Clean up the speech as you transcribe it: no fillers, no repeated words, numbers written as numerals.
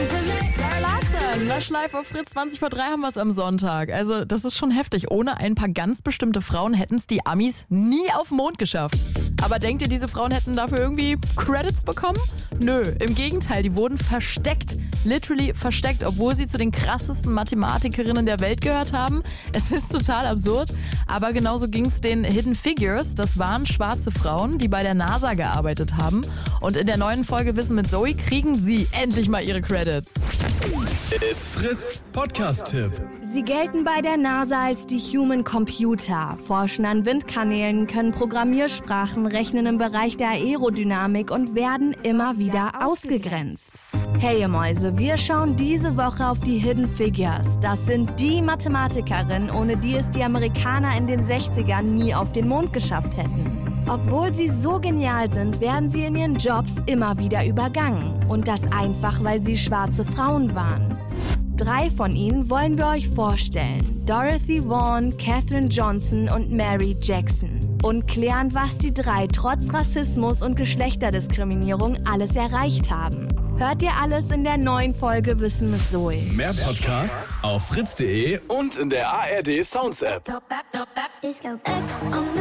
Lush Live auf Fritz, 20 vor 3 haben wir es am Sonntag. Also das ist schon heftig. Ohne ein paar ganz bestimmte Frauen hätten es die Amis nie auf den Mond geschafft. Aber denkt ihr, diese Frauen hätten dafür irgendwie Credits bekommen? Nö, im Gegenteil, die wurden versteckt. Literally versteckt, obwohl sie zu den krassesten Mathematikerinnen der Welt gehört haben. Es ist total absurd, aber genauso ging es den Hidden Figures. Das waren schwarze Frauen, die bei der NASA gearbeitet haben. Und in der neuen Folge Wissen mit Zoe kriegen sie endlich mal ihre Credits. It's Fritz Podcast-Tipp. Sie gelten bei der NASA als die Human Computer, forschen an Windkanälen, können Programmiersprachen, rechnen im Bereich der Aerodynamik und werden immer wieder ausgegrenzt. Hey ihr Mäuse, wir schauen diese Woche auf die Hidden Figures. Das sind die Mathematikerinnen, ohne die es die Amerikaner in den 60ern nie auf den Mond geschafft hätten. Obwohl sie so genial sind, werden sie in ihren Jobs immer wieder übergangen. Und das einfach, weil sie schwarze Frauen waren. 3 von ihnen wollen wir euch vorstellen. Dorothy Vaughan, Katherine Johnson und Mary Jackson. Und klären, was die 3 trotz Rassismus und Geschlechterdiskriminierung alles erreicht haben. Hört ihr alles in der neuen Folge Wissen mit Zoe. Mehr Podcasts auf fritz.de und in der ARD Sounds App. Disco X on the